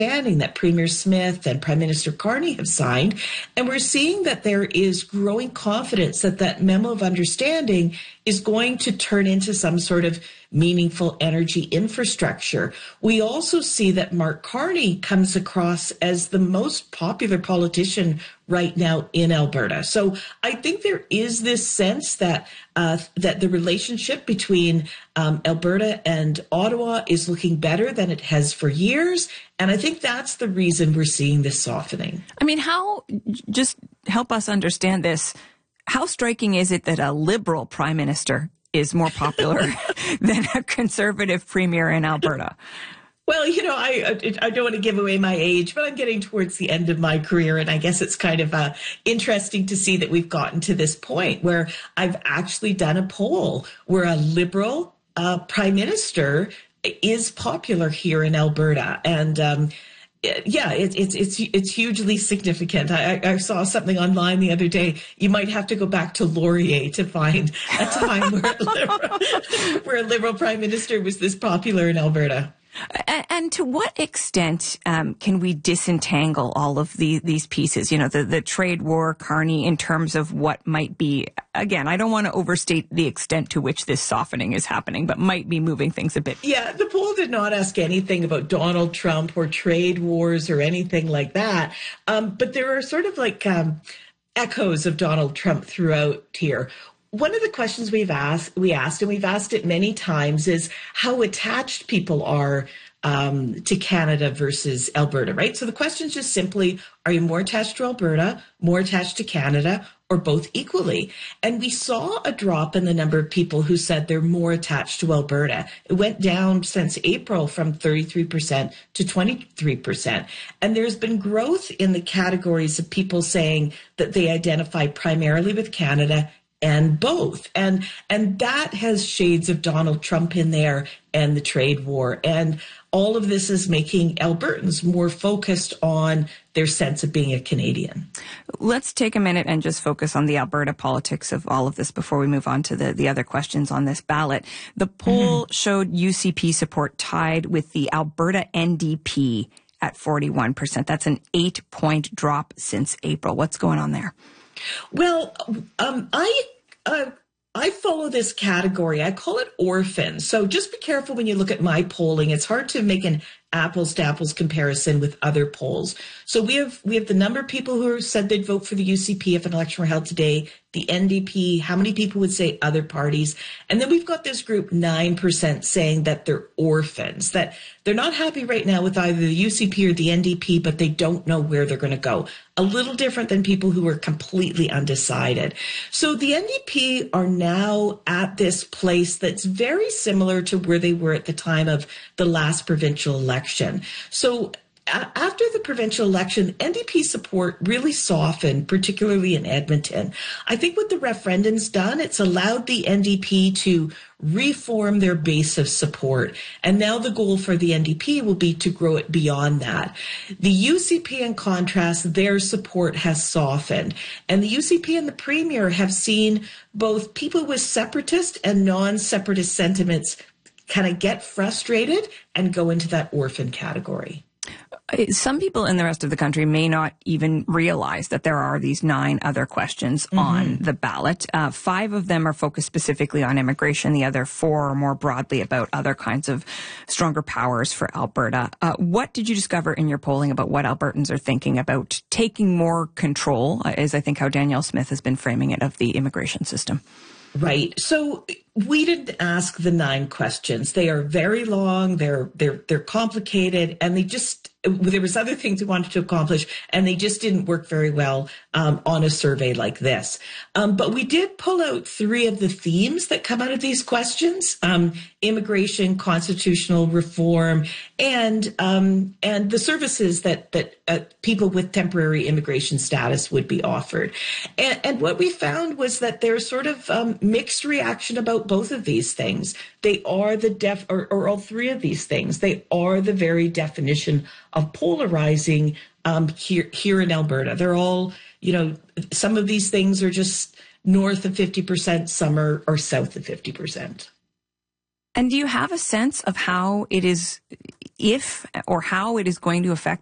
that Premier Smith and Prime Minister Carney have signed. And we're seeing that there is growing confidence that that memo of understanding is going to turn into some sort of meaningful energy infrastructure. We also see that Mark Carney comes across as the most popular politician right now in Alberta. So I think there is this sense that that the relationship between Alberta and Ottawa is looking better than it has for years. And I think that's the reason we're seeing this softening. I mean, just help us understand this. How striking is it that a Liberal Prime Minister is more popular than a Conservative Premier in Alberta? Well, I don't want to give away my age, but I'm getting towards the end of my career. And I guess it's kind of interesting to see that we've gotten to this point where I've actually done a poll where a Liberal Prime Minister is popular here in Alberta. And it's hugely significant. I saw something online the other day. You might have to go back to Laurier to find a time where a Liberal Prime Minister was this popular in Alberta. And to what extent can we disentangle all of these pieces? The trade war, Carney, in terms of what might be, again, I don't want to overstate the extent to which this softening is happening, but might be moving things a bit. Yeah, the poll did not ask anything about Donald Trump or trade wars or anything like that. But there are sort of like echoes of Donald Trump throughout here. One of the questions we asked, and we've asked it many times, is how attached people are to Canada versus Alberta, right? So the question is just simply, are you more attached to Alberta, more attached to Canada, or both equally? And we saw a drop in the number of people who said they're more attached to Alberta. It went down since April from 33% to 23%. And there's been growth in the categories of people saying that they identify primarily with Canada and both. And that has shades of Donald Trump in there and the trade war. And all of this is making Albertans more focused on their sense of being a Canadian. Let's take a minute and just focus on the Alberta politics of all of this before we move on to the other questions on this ballot. The poll showed UCP support tied with the Alberta NDP at 41%. That's an 8-point drop since April. What's going on there? Well, I follow this category. I call it orphan. So just be careful when you look at my polling. It's hard to make an apples to apples comparison with other polls. So we have the number of people who said they'd vote for the UCP if an election were held today, the NDP, how many people would say other parties? And then we've got this group, 9%, saying that they're orphans, that they're not happy right now with either the UCP or the NDP, but they don't know where they're going to go. A little different than people who are completely undecided. So the NDP are now at this place that's very similar to where they were at the time of the last provincial election. So after the provincial election, NDP support really softened, particularly in Edmonton. I think what the referendum's done, it's allowed the NDP to reform their base of support. And now the goal for the NDP will be to grow it beyond that. The UCP, in contrast, their support has softened. And the UCP and the Premier have seen both people with separatist and non-separatist sentiments kind of get frustrated and go into that orphan category. Some people in the rest of the country may not even realize that there are these 9 other questions on the ballot. 5 of them are focused specifically on immigration. The other 4 are more broadly about other kinds of stronger powers for Alberta. What did you discover in your polling about what Albertans are thinking about taking more control, is I think how Danielle Smith has been framing it, of the immigration system? Right. So we didn't ask the 9 questions. They are very long. They're complicated, and there was other things we wanted to accomplish, and they just didn't work very well on a survey like this. But we did pull out 3 of the themes that come out of these questions: immigration, constitutional reform, and the services that people with temporary immigration status would be offered. And what we found was that there's sort of mixed reaction about both of these things. They are or all 3 of these things. They are the very definition of polarizing here in Alberta. They're all, some of these things are just north of 50%, some are south of 50%. And do you have a sense of how it is if or how it is going to affect